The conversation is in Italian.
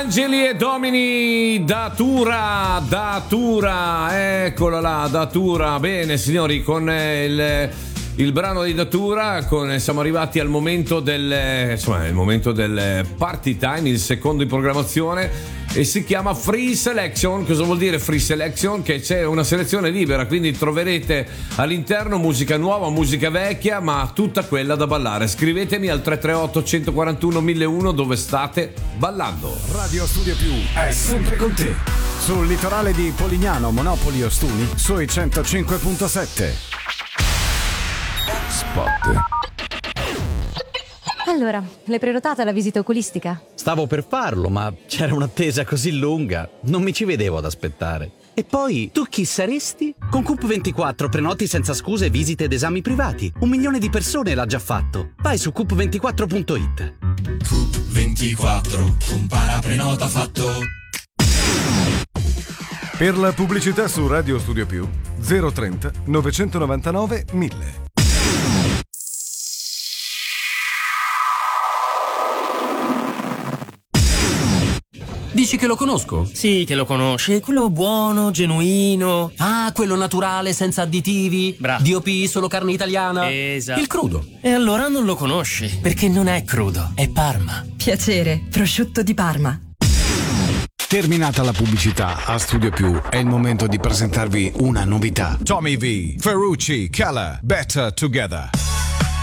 Angeli e Domini, Datura, eccola là, Datura. Bene signori, con il brano di Datura, siamo arrivati al momento il momento del party time, il secondo in programmazione, e si chiama Free Selection. Cosa vuol dire Free Selection? Che c'è una selezione libera, quindi troverete all'interno musica nuova, musica vecchia, ma tutta quella da ballare. Scrivetemi al 338 141 1001 dove state ballando. Radio Studio Più è sempre con te, sul litorale di Polignano, Monopoli, Ostuni, sui 105.7. Spot. Allora, l'hai prenotata la visita oculistica? Stavo per farlo, ma c'era un'attesa così lunga, non mi ci vedevo ad aspettare. E poi, tu chi saresti? Con Coop24 prenoti senza scuse visite ed esami privati. 1 milione di persone l'ha già fatto. Vai su coop24.it. Coop24, compara, prenota, fatto. Per la pubblicità su Radio Studio Più 030 999 1000. Dici che lo conosco? Sì, che lo conosci, è quello buono, genuino. Ah, quello naturale, senza additivi. Bravo. DOP, solo carne italiana. Esatto. Il crudo. E allora non lo conosci, perché non è crudo, è Parma. Piacere, prosciutto di Parma. Terminata la pubblicità, a Studio Più è il momento di presentarvi una novità. Tommy V, Ferrucci, Keller, Better Together.